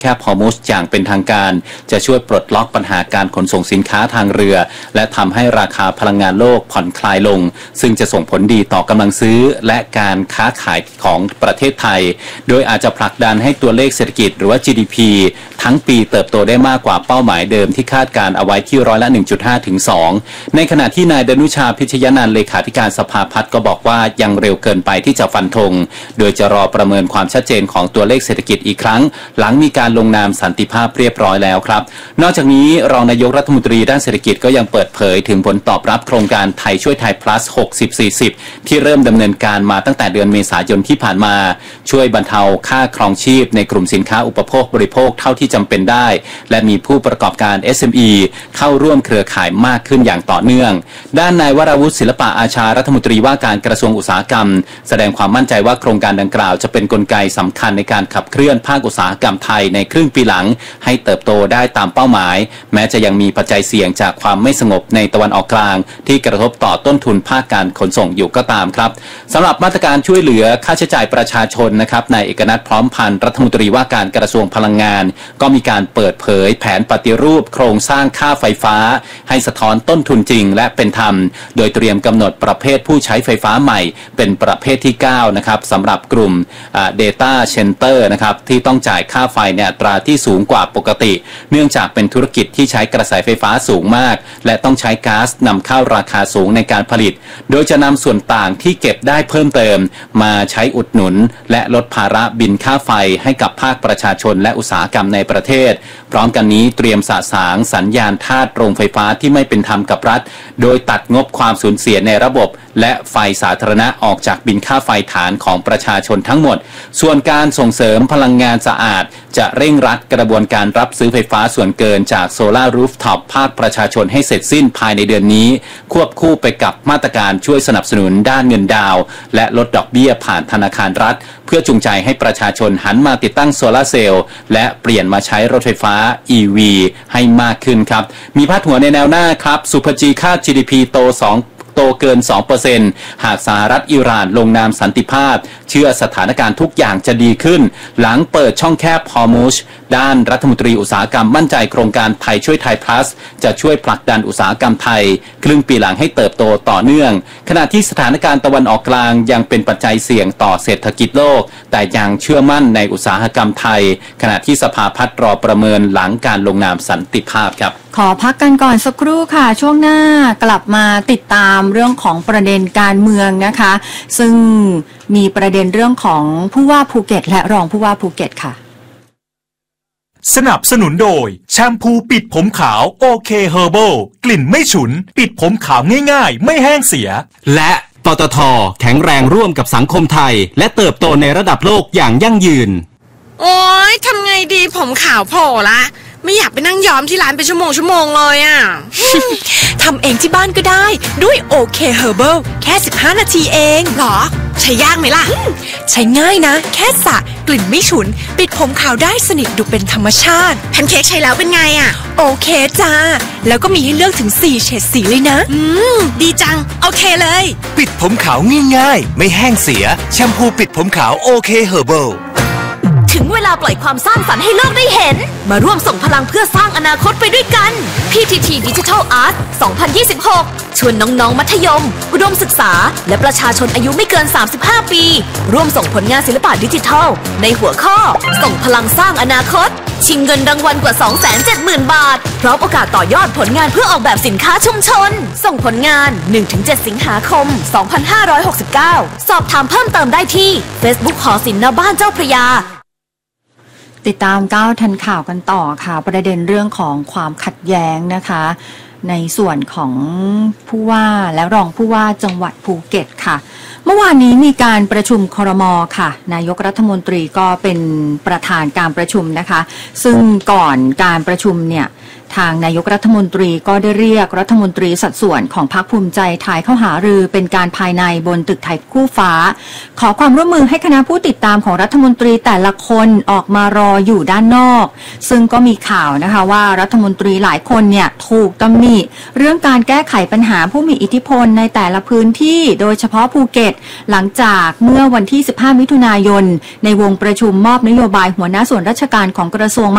แคบฮอร์มุซอย่างเป็นทางการจะช่วยปลดล็อกปัญหาการขนส่งสินค้าทางเรือและทำให้ราคาพลังงานโลกผ่อนคลายลงซึ่งจะส่งผลดีต่อกำลังซื้อและการค้าขายของประเทศไทยโดยอาจจะผลักดันให้ตัวเลขเศรษฐกิจหรือว่า GDP ทั้งปีเติบโตได้มากกว่าเป้าหมายเดิมที่คาดการเอาไว้ที่ร้อยละ 1.5 ถึง 2ในขณะที่นายดนุชาพิชยนันท์เลขาธิการสภาพัฒน์ก็บอกว่ายังเร็วเกินไปที่จะฟันธงโดยจะรอประเมินความชัดเจนของตัวเลขเศรษฐกิจอีกครั้งหลังมีการลงนามสันติภาพเรียบร้อยแล้วครับนอกจากนี้รองนายกรัฐมนตรีด้านเศรษฐกิจก็ยังเปิดเผยถึงผลตอบรับโครงการไทยช่วยไทย plus 60-40 ที่เริ่มดำเนินการมาตั้งแต่เดือนเมษายนที่ผ่านมาช่วยบรรเทาค่าครองชีพในกลุ่มสินค้าอุปโภคบริโภคเท่าที่จำเป็นได้และมีผู้ประกอบการ SME เข้าร่วมเครือข่ายมากขึ้นอย่างต่อเนื่องด้านนายวราวุฒิศิลปะอาชารัฐมนตรีว่าการกระทรวงอุตสาหกรรมแสดงความมั่นใจว่าโครงการดังกล่าวจะเป็นกลไกสำคัญในการขับเคลื่อนภาคอุตสาหกรรมไทยในครึ่งปีหลังให้เติบโตได้ตามเป้าหมายแม้จะยังมีปัจจัยเสี่ยงจากความไม่สงบในตะวันออกกลางที่กระทบต่อต้นทุนภาคการขนส่งอยู่ก็ตามครับสำหรับมาตรการช่วยเหลือค่าใช้จ่ายประชาชนนะครับนายเอกนัทพร้อมพันธ์รัฐมนตรีว่าการกระทรวงพลังงานก็มีการเปิดเผยแผนปฏิรูปโครงสร้างค่าไฟฟ้าให้สะท้อนต้นทุนจริงและเป็นธรรมโดยเตรียมกำหนดประเภทผู้ใช้ไฟฟ้าใหม่เป็นประเภทที่9นะครับสำหรับกลุ่มdata center นะครับที่ต้องจ่ายค่าไฟในอัตราที่สูงกว่าปกติเนื่องจากเป็นธุรกิจที่ใช้กระแสไฟฟ้าสูงมากและต้องใช้ก๊าซนำเข้าราคาสูงในการผลิตโดยจะนำส่วนต่างที่เก็บได้เพิ่มเติมมาใช้อุดหนุนและลดภาระบินค่าไฟให้กับภาคประชาชนและอุตสาหกรรมในประเทศพร้อมกันนี้เตรียมสะสางสัญญาณทาสโรงไฟฟ้าที่ไม่เป็นธรรมกับรัฐโดยตัดงบความสูญเสียในระบบและไฟสาธารณะออกจากบินค่าไฟฐานของประชาชนทั้งหมดส่วนการส่งเสริมพลังงานสะอาดจะเร่งรัดกระบวนการรับซื้อไฟฟ้าส่วนเกินจากโซลาร์รูฟท็อปภาคประชาชนให้เสร็จสิ้นภายในเดือนนี้ควบคู่ไปกับมาตรการช่วยสนับสนุนด้านเงินดาวน์และลดดอกเบี้ยผ่านธนาคารรัฐเพื่อจูงใจให้ประชาชนหันมาติดตั้งโซลาร์เซลล์และเปลี่ยนมาใช้รถไฟฟ้า EV ให้มากขึ้นครับมีพาดหัวในแนวหน้าครับสุภจีคาด GDP โตเกิน 2% หากสหรัฐอิหร่านลงนามสันติภาพเชื่อสถานการณ์ทุกอย่างจะดีขึ้นหลังเปิดช่องแคบฮอร์มุซด้านรัฐมนตรีอุตสาหกรรมมั่นใจโครงการไทยช่วยไทย plus จะช่วยผลักดันอุตสาหกรรมไทยครึ่งปีหลังให้เติบโตต่อเนื่องขณะที่สถานการณ์ตะวันออกกลางยังเป็นปัจจัยเสี่ยงต่อเศรษฐกิจโลกแต่ยังเชื่อมั่นในอุตสาหกรรมไทยขณะที่สภาพัฒน์รอประเมินหลังการลงนามสันติภาพครับขอพักกันก่อนสักครู่ค่ะช่วงหน้ากลับมาติดตามเรื่องของประเด็นการเมืองนะคะซึ่งมีประเด็นเรื่องของผู้ว่าภูเก็ตและรองผู้ว่าภูเก็ตค่ะสนับสนุนโดยแชมพูปิดผมขาวโอเคเฮอร์เบิลกลิ่นไม่ฉุนปิดผมขาวง่ายๆไม่แห้งเสียและปตท.แข็งแรงร่วมกับสังคมไทยและเติบโตในระดับโลกอย่างยั่งยืนโอ๊ยทำไงดีผมขาวโผล่ละไม่อยากไปนั่งย้อมที่ร้านเป็นชั่วโมงเลยอ่ะทำเองที่บ้านก็ได้ด้วยโอเคเฮอร์เบิลแค่15นาทีเองหรอใช้ยากไหมล่ะใช้ง่ายนะแค่สระกลิ่นไม่ฉุนปิดผมขาวได้สนิทดูเป็นธรรมชาติแพนเค้กใช้แล้วเป็นไงอ่ะโอเคจ้าแล้วก็มีให้เลือกถึง4เฉดสีเลยนะดีจังโอเคเลยปิดผมขาวง่ายๆไม่แห้งเสียแชมพูปิดผมขาวโอเคเฮอร์เบิลถึงเวลาปล่อยความสร้างสรรค์ให้โลกได้เห็นมาร่วมส่งพลังเพื่อสร้างอนาคตไปด้วยกัน PTT Digital Art 2026 ชวนน้องๆมัธยมอุดมศึกษาและประชาชนอายุไม่เกิน35ปีร่วมส่งผลงานศิลปะดิจิทัลในหัวข้อส่งพลังสร้างอนาคตชิงเงินรางวัลกว่า 270,000 บาทพร้อมโอกาสต่อยอดผลงานเพื่อออกแบบสินค้าชุมชนส่งผลงาน 1-7 สิงหาคม 2569 สอบถามเพิ่มเติมได้ที่ Facebook หอศิลป์ณบ้านเจ้าพระยาติดตาม9ทันข่าวกันต่อค่ะประเด็นเรื่องของความขัดแย้งนะคะในส่วนของผู้ว่าและรองผู้ว่าจังหวัดภูเก็ตค่ะเมื่อวานนี้มีการประชุมครม.ค่ะนายกรัฐมนตรีก็เป็นประธานการประชุมนะคะซึ่งก่อนการประชุมเนี่ยทางนายกรัฐมนตรีก็ได้เรียกรัฐมนตรีสัดส่วนของพรรคภูมิใจไทยเข้าหารือเป็นการภายในบนตึกไทยคู่ฟ้าขอความร่วมมือให้คณะผู้ติดตามของรัฐมนตรีแต่ละคนออกมารออยู่ด้านนอกซึ่งก็มีข่าวนะคะว่ารัฐมนตรีหลายคนเนี่ยถูกตำหนิเรื่องการแก้ไขปัญหาผู้มีอิทธิพลในแต่ละพื้นที่โดยเฉพาะภูเก็ตหลังจากเมื่อวันที่15มิถุนายนในวงประชุมมอบนโยบายหัวหน้าส่วนราชการของกระทรวง